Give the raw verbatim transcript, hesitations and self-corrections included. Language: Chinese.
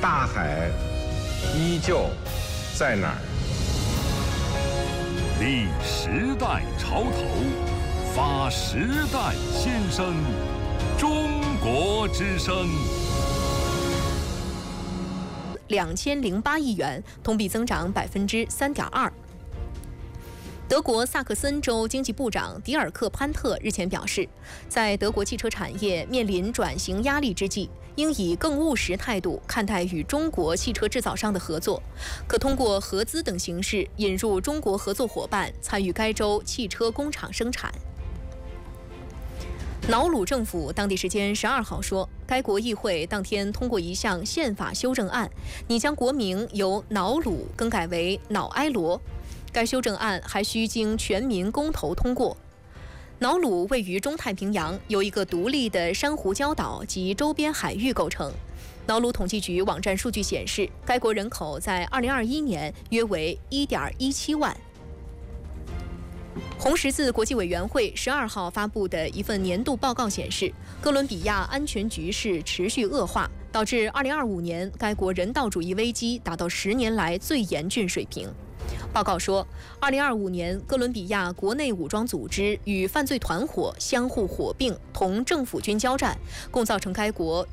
大海依旧在哪儿？ 立时代潮头，发时代先声，中国之声。 两千零八亿元，同比增长百分之三点二。德国萨克森州经济部长迪尔克·潘特日前表示，在德国汽车产业面临转型压力之际，应以更务实态度看待与中国汽车制造商的合作，可通过合资等形式引入中国合作伙伴参与该州汽车工厂生产。瑙鲁政府当地时间十二号说，该国议会当天通过一项宪法修正案，拟将国名由瑙鲁更改为瑙埃罗。该修正案还需经全民公投通过。瑙鲁位于中太平洋，由一个独立的珊瑚礁岛及周边海域构成。瑙鲁统计局网站数据显示，该国人口在二零二一年约为一点一七万。红十字国际委员会十二号发布的一份年度报告显示，哥伦比亚安全局势持续恶化，导致二零二五年该国人道主义危机达到十年来最严峻水平。报告说，二零二五年哥伦比亚国内武装组织与犯罪团伙相互火并，同政府军交战，共造成该国